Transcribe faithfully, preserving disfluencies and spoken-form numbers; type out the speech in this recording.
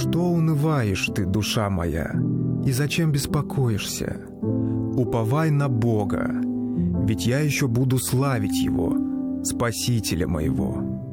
Что унываешь ты, душа моя, и зачем беспокоишься? Уповай на Бога, ведь я еще буду славить Его, Спасителя моего».